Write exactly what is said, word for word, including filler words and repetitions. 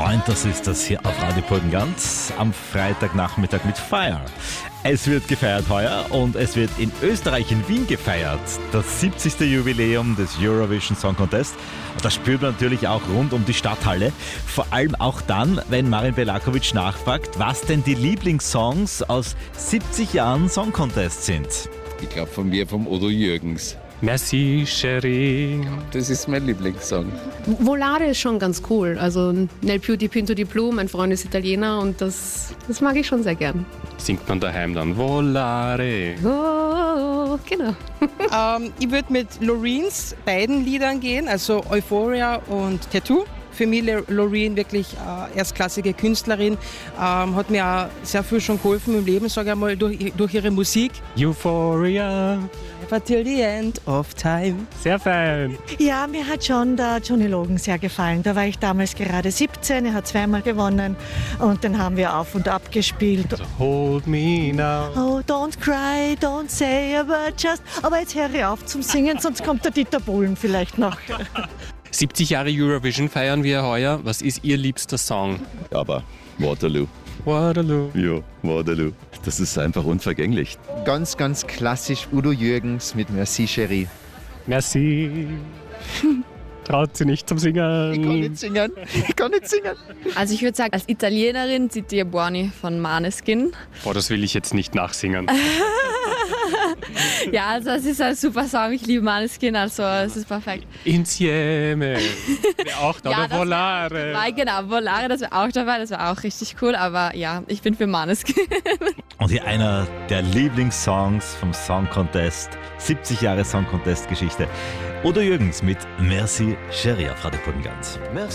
Pointers ist das hier auf Radio Burgenland am Freitagnachmittag mit Fire. Es wird gefeiert heuer und es wird in Österreich, in Wien gefeiert. Das siebzigste Jubiläum des Eurovision Song Contest. Und das spürt man natürlich auch rund um die Stadthalle. Vor allem auch dann, wenn Marin Belakovic nachfragt, was denn die Lieblingssongs aus siebzig Jahren Song Contest sind. Ich glaube von mir, vom Udo Jürgens. Merci, Chérie. Das ist mein Lieblingssong. Volare ist schon ganz cool. Also Nel più di Pinto di Blu, mein Freund ist Italiener und das, das mag ich schon sehr gern. Singt man daheim dann Volare. Oh, genau. ähm, ich würde mit Loreens beiden Liedern gehen, also Euphoria und Tattoo. Für mich Loreen wirklich äh, erstklassige Künstlerin, ähm, hat mir auch sehr viel schon geholfen im Leben, sage ich mal, durch, durch ihre Musik. Euphoria. Never till the end of time. Sehr fein. Ja, mir hat schon der Johnny Logan sehr gefallen. Da war ich damals gerade siebzehn, er hat zweimal gewonnen und den haben wir auf und ab gespielt. So, hold me now. Oh, don't cry, don't say a word, just... Aber jetzt höre ich auf zum Singen, sonst kommt der Dieter Bohlen vielleicht noch. siebzig Jahre Eurovision feiern wir heuer. Was ist Ihr liebster Song? Aber Waterloo. Waterloo. Ja, Waterloo. Das ist einfach unvergänglich. Ganz, ganz klassisch Udo Jürgens mit Merci, Chérie. Merci. Traut sie nicht zum Singen. Ich kann nicht singen. Ich kann nicht singen. Also ich würde sagen, als Italienerin Zitti e Buoni von Måneskin. Boah, das will ich jetzt nicht nachsingen. Ja, also es ist ein super Song. Ich liebe Måneskin, also es ist perfekt. Insieme. Wäre auch da, Ja, oder das Volare. wär- Weil, genau, Volare, das wäre auch dabei, das wäre auch richtig cool. Aber ja, ich bin für Måneskin. Und hier einer der Lieblingssongs vom Song Contest, siebzig Jahre Song Contest Geschichte. Udo Jürgens mit Merci, Chérie auf Radio Burgenland. Merci.